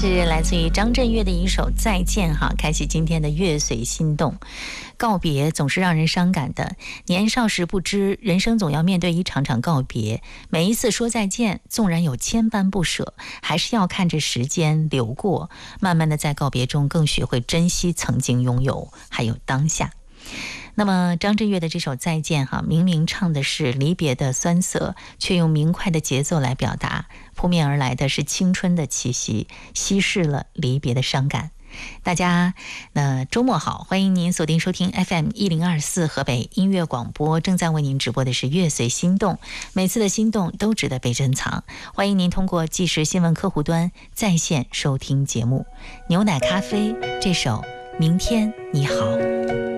是来自于张震岳的一首《再见》哈，开启今天的乐随心动。告别总是让人伤感的，年少时不知，人生总要面对一场场告别。每一次说再见，纵然有千般不舍，还是要看着时间流过，慢慢的在告别中更学会珍惜曾经拥有，还有当下。那么张震岳的这首再见哈，明明唱的是离别的酸涩，却用明快的节奏来表达，扑面而来的是青春的气息，稀释了离别的伤感。大家周末好，欢迎您锁定收听 FM1024 河北音乐广播，正在为您直播的是乐随心动，每次的心动都值得被珍藏。欢迎您通过即时新闻客户端在线收听节目。牛奶咖啡这首明天你好。